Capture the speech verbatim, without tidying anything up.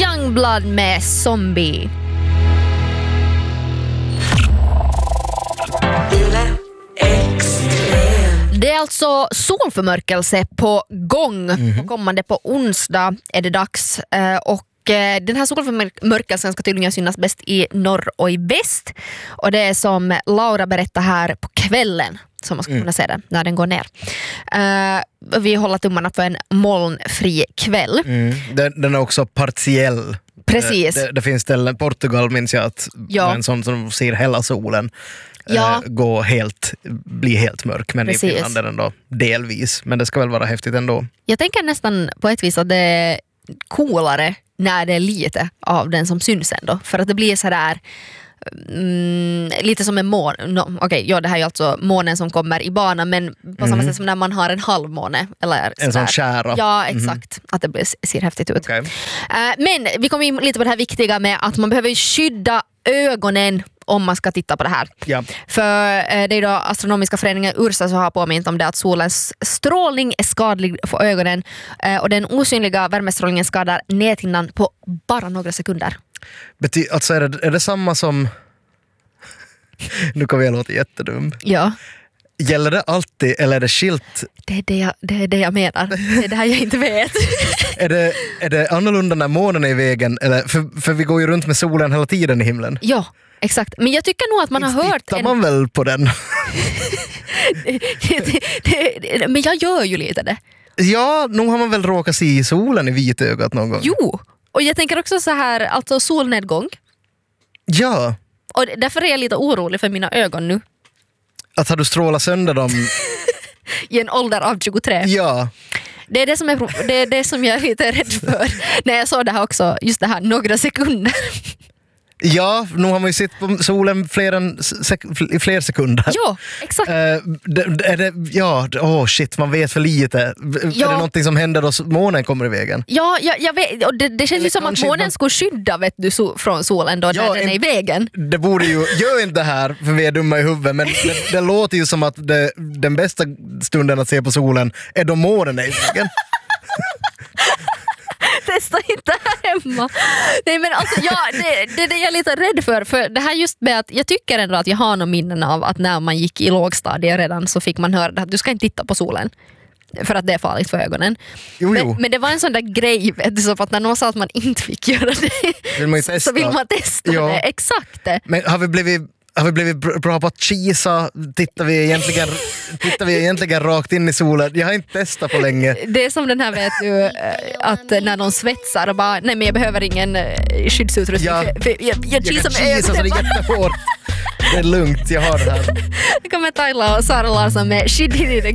Youngblood med Zombie. Det är alltså solförmörkelse på gång. Mm-hmm. Kommande på onsdag är det dags. Och den här solförmörkelsen ska tydligen synas bäst i norr och i väst. Och det är som Laura berättar här på kvällen som man ska kunna mm. se det när den går ner. Uh, vi håller tummarna för en molnfri kväll. Mm. Den, den är också partiell. Precis. Det, det finns ställen, Portugal minns jag att ja. en sån som ser hela solen ja. uh, gå helt, bli helt mörk. Men Precis. i Finland är den då delvis. Men det ska väl vara häftigt ändå. Jag tänker nästan på ett vis att det är coolare när det är lite av den som syns ändå. För att det blir så där mm, lite som en mån. No, Okej, okay, ja, det här är alltså månen som kommer i banan, men på mm. samma sätt som när man har en halvmåne. Eller en sån kära. Ja, exakt. Mm. Att det blir, ser häftigt ut. Okay. Uh, men vi kommer in lite på det här viktiga med att man behöver skydda ögonen om man ska titta på det här. Ja. För eh, det är då astronomiska föreningen Ursa som har påmint om det att solens strålning är skadlig för ögonen eh, och den osynliga värmestrålningen skadar näthinnan på bara några sekunder. Bety- alltså är det, är det samma som... Nu kommer jag låta jättedum. Ja. Gäller det alltid eller är det skilt? Det är det jag, det är det jag menar. Det är det här jag inte vet. är, det, är det annorlunda när månen är i vägen? Eller, för, för vi går ju runt med solen hela tiden i himlen. Ja, exakt. Men jag tycker nog att man har hört... Tittar man en... väl på den? det, det, det, men jag gör ju lite det. Ja, nog har man väl råkat se solen i vitögat någon gång. Jo, och jag tänker också så här, alltså solnedgång. Ja. Och därför är jag lite orolig för mina ögon nu. Att har du strålat sönder dem? I en ålder av tjugotre. Ja. Det är det som, är, det är det som jag är lite rädd för. När jag såg det här också, just det här, några sekunder. Ja, nu har man ju sett på solen fler än sek- i fler sekunder. Ja, exakt. Uh, det, är det, ja, oh shit, man vet för lite. Ja. Är det någonting som händer då månen kommer i vägen? Ja, jag, jag vet. Och det, det känns ju som att månen man... skulle skydda vet du, so- från solen då, ja, när den är i vägen. Det borde ju, gör inte det här för vi är dumma i huvudet, men det, det låter ju som att det, den bästa stunden att se på solen är då månen är i vägen. Testa inte här hemma. Nej, men alltså, ja, det, det, det är jag lite rädd för. För det här just med att jag tycker ändå att jag har någon minnen av att när man gick i lågstadiet redan så fick man höra att du ska inte titta på solen. För att det är farligt för ögonen. Jo, jo. Men, men det var en sån där grej, så att när någon sa att man inte fick göra det vill man ju testa. Så vill man testa ja. det. Exakt det. Men har vi blivit... Har vi blivit bra på att kisa? Tittar vi egentligen, tittar vi egentligen rakt in i solen? Jag har inte testat på länge. Det är som den här, vet du, att när de svetsar och bara, nej men jag behöver ingen skyddsutrustning. Ja, för, för jag, jag, jag kisar med ögonen. Så det är jättehårt. Det är lugnt, jag har det här. Nu kommer Tyler och Sara Larsson med She Did It